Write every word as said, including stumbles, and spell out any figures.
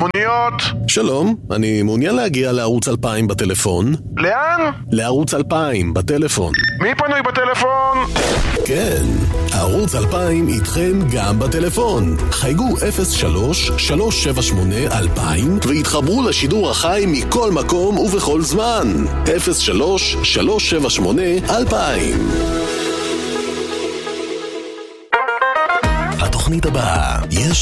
מוניות. שלום, אני מעוניין להגיע לערוץ אלפיים בטלפון. לאן? לערוץ אלפיים בטלפון. מי פנוי בטלפון? כן, ערוץ אלפיים איתכם גם בטלפון. חייגו אפס שלוש שלוש שבע שמונה אלפיים והתחברו לשידור החי מכל מקום ובכל זמן. אפס שלוש שלוש שבע שמונה אלפיים. התוכנית הבאה, יש